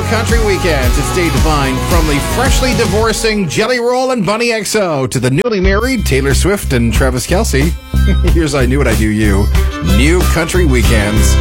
Country Weekends. It's Dave Devine. From the freshly divorcing Jelly Roll and Bunny XO to the newly married Taylor Swift and Travis Kelce. Here's I Knew What I Do You. New Country Weekends.